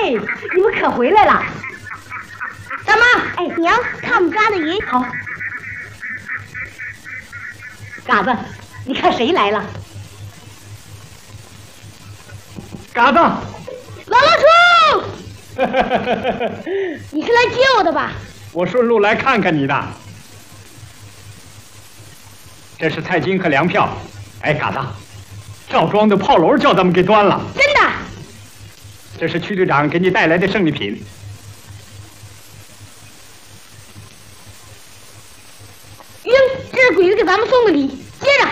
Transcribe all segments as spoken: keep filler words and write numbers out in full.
哎，你们可回来了！大妈， 哎，娘，看我们家的鱼。 好。嘎子，你看谁来了？ 嘎子， 老老叔，你是来接我的吧？ 我顺路来看看你的。这是菜金和粮票。哎，嘎子，赵庄的炮楼叫咱们给端了。 真的？ 这是区队长给你带来的胜利品。 晕，这是鬼子给咱们送的礼。接着。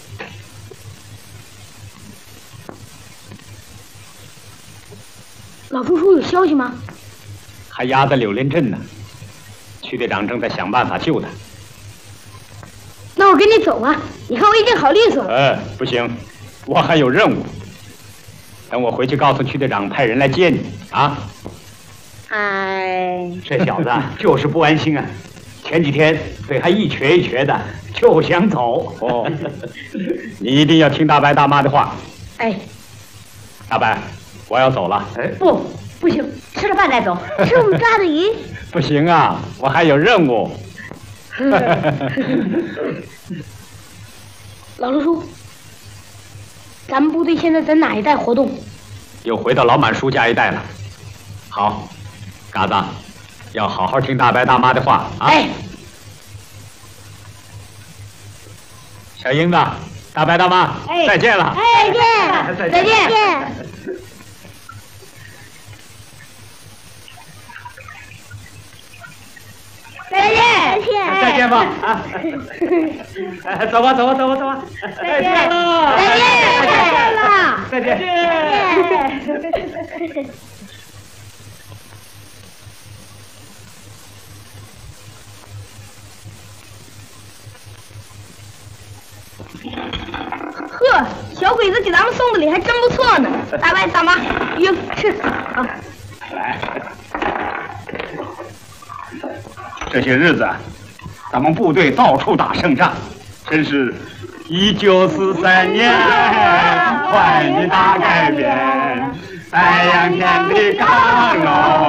老叔叔有消息吗？ 还压在柳林镇呢，区队长正在想办法救他。 那我跟你走啊！你看我已经好利索了。 呃，不行，我还有任务。等我回去告诉区队长派人来接你啊。 哎， 这小子就是不安心啊！前几天嘴还一瘸一瘸的，就想走。哦，你一定要听大白大妈的话。 哎， 大白，我要走了。 哎，不，不行，吃了饭再走。 吃我们抓的鱼。 不行啊，我还有任务。 老叔叔，咱们部队现在在哪一带活动？ 又回到老满叔家一带了。好，嘎子，要好好听大白大妈的话啊！ 哎， 小英子，大白大妈， 哎， 再见了！ 哎，再见，再见，再见。 再见， 再见， 再见吧！啊，走吧，走吧，走吧，走吧！ 再见， 再见， 再见了， 再见， 再见。呵，小鬼子给咱们送的礼还真不错呢。大白大妈，晕吃啊！ 来，这些日子，咱们部队到处打胜仗，真是一九四三年换一大改变，太阳天的刚柔。